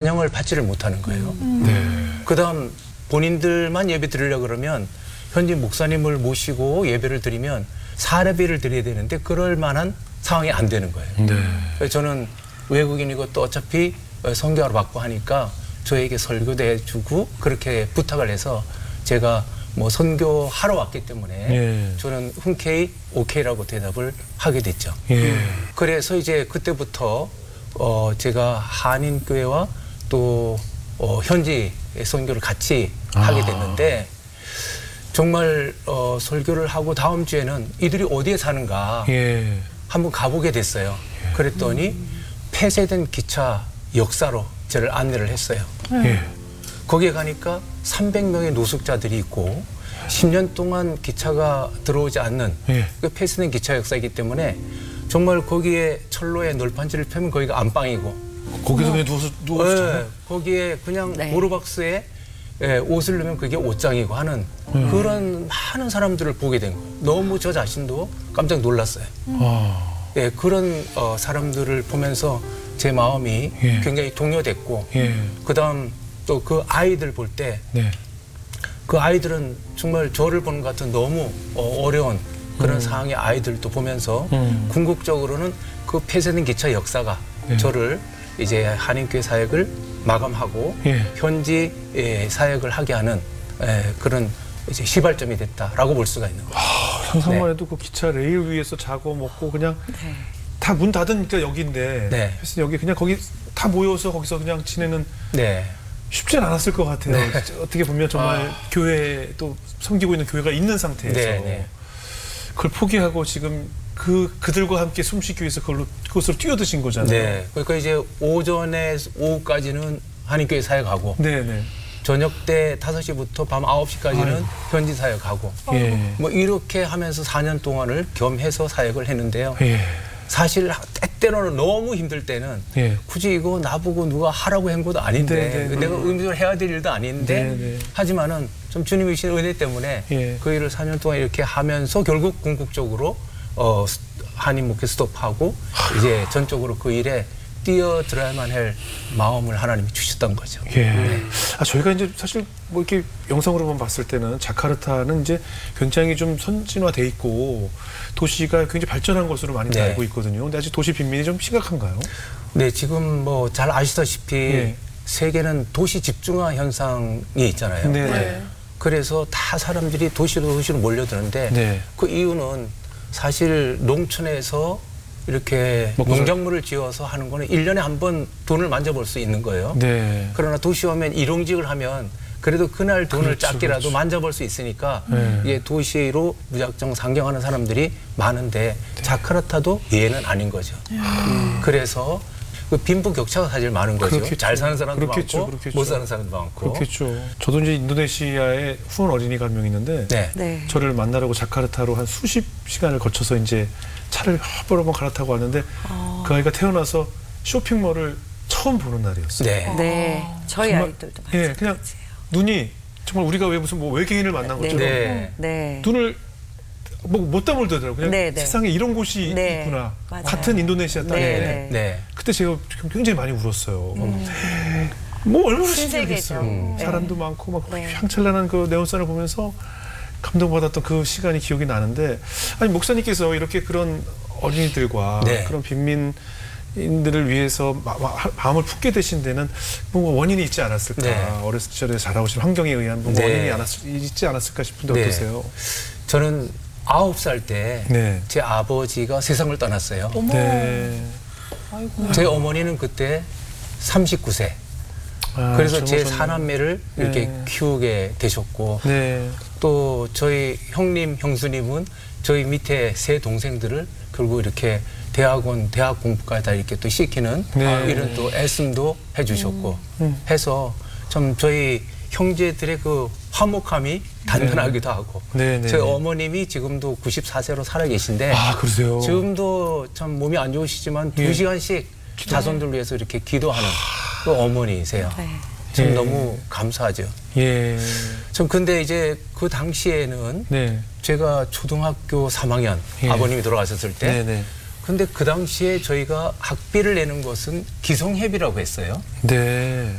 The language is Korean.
환영을 받지를 못하는 거예요. 그다음 본인들만 예배 드리려고 그러면 현지 목사님을 모시고 예배를 드리면 사례비를 드려야 되는데 그럴 만한 상황이 안 되는 거예요. 그래서 저는 외국인이고 또 어차피 선교를 받고 하니까 저에게 설교도 해주고 그렇게 부탁을 해서 제가 뭐 선교하러 왔기 때문에 저는 흔쾌히 오케이라고 대답을 하게 됐죠. 그래서 이제 그때부터 제가 한인교회와 또 현지 선교를 같이 하게 됐는데 정말 설교를 하고 다음 주에는 이들이 어디에 사는가 한번 가보게 됐어요. 그랬더니 폐쇄된 기차 역사로 저를 안내를 했어요. 거기에 가니까 300명의 노숙자들이 있고 10년 동안 기차가 들어오지 않는 그 폐쇄된 기차 역사이기 때문에 정말 거기에 철로에 널판지를 펴면 거기가 안방이고 거기서 그냥 누워서 거기에 그냥 오르박스에 옷을 넣으면 그게 옷장이고 하는 그런 많은 사람들을 보게 된 거예요. 너무 저 자신도 깜짝 놀랐어요. 그런 사람들을 보면서 제 마음이 굉장히 동요됐고 그다음 또 그 아이들 볼 때 그 아이들은 정말 저를 보는 것 같은 너무 어려운 그런 상황의 아이들도 보면서 궁극적으로는 그 폐쇄된 기차 역사가 저를 이제 한인교회 사역을 마감하고 현지 사역을 하게 하는 그런 이제 시발점이 됐다라고 볼 수가 있는 거예요. 상상만 해도 그 기차 레일 위에서 자고 먹고 그냥 다 문 닫으니까 여기인데 그래서 여기 그냥 거기 다 모여서 거기서 그냥 지내는 쉽진 않았을 것 같아요. 어떻게 보면 정말 교회 또 섬기고 있는 교회가 있는 상태에서 그걸 포기하고 지금 그들과 함께 숨쉬기 위해서 그것으로 뛰어드신 거잖아요. 그러니까 이제 오전에 오후까지는 한인교회 사역하고 저녁 때 5시부터 밤 9시까지는 현지 사역하고 뭐 이렇게 하면서 4년 동안을 겸해서 사역을 했는데요. 사실 때때로는 너무 힘들 때는 굳이 이거 나보고 누가 하라고 한 것도 아닌데 내가 의무적으로 해야 될 일도 아닌데 하지만은 좀 주님이 주신 은혜 때문에 그 일을 4년 동안 이렇게 하면서 결국 궁극적으로 한인 목회 스톱하고 이제 전적으로 그 일에 뛰어들어야만 할 마음을 하나님이 주셨던 거죠. 저희가 이제 사실 뭐 이렇게 영상으로만 봤을 때는 자카르타는 이제 굉장히 좀 선진화돼 있고 도시가 굉장히 발전한 것으로 많이 알고 있거든요. 근데 아직 도시 빈민이 좀 심각한가요? 네, 지금 뭐 잘 아시다시피 세계는 도시 집중화 현상이 있잖아요. 그래서 다 사람들이 도시로 몰려드는데 그 이유는 사실 농촌에서 이렇게 농작물을 지어서 하는 거는 1년에 한 번 돈을 만져볼 수 있는 거예요. 그러나 도시 오면 일용직을 하면 그래도 그날 돈을 작게라도 만져볼 수 있으니까 이게 도시로 무작정 상경하는 사람들이 많은데 자카르타도 예는 아닌 거죠. 그래서 그 빈부격차가 사실 많은 거죠. 잘 사는 사람도 많고 못 사는 사람도 많고. 그렇겠죠. 저도 이제 인도네시아에 후원 어린이가 한 명 있는데 저를 만나려고 자카르타로 한 수십 시간을 거쳐서 이제 차를 여러 번 갈아타고 왔는데 그 아이가 태어나서 쇼핑몰을 처음 보는 날이었어요. 저희 정말, 아이들도 마찬가지예요. 그냥 눈이 정말 우리가 왜 무슨 뭐 외계인을 만난 것처럼 눈을 못 다물더라고요. 그냥 세상에 이런 곳이 있구나. 같은 인도네시아 땅에. 그때 제가 굉장히 많이 울었어요. 뭐 얼마나 신기하겠어요. 사람도 많고 막 향찬란한 그 네온산을 보면서 감동받았던 그 시간이 기억이 나는데 아니 목사님께서 이렇게 그런 어린이들과 그런 빈민인들을 위해서 마음을 품게 되신 데는 뭔가 원인이 있지 않았을까. 어렸을 시절에 자라오신 환경에 의한 뭔가 원인이 있지 않았을까 싶은데 어떠세요? 저는 9살 때 제 아버지가 세상을 떠났어요. 제 어머니는 그때 39세. 그래서 제 사남매를 이렇게 키우게 되셨고 또 저희 형님, 형수님은 저희 밑에 세 동생들을 결국 이렇게 대학 공부까지 다 이렇게 또 시키는 이런 또 애씀도 해주셨고 해서 참 저희 형제들의 그 화목함이 단단하기도 하고 저희 어머님이 지금도 94세로 살아 계신데 그러세요? 지금도 참 몸이 안 좋으시지만 2시간씩 자손들 위해서 이렇게 기도하는 그 어머니세요. 참 너무 감사하죠. 참 근데 이제 그 당시에는 제가 초등학교 3학년 아버님이 돌아가셨을 때 근데 그 당시에 저희가 학비를 내는 것은 기성회비라고 했어요.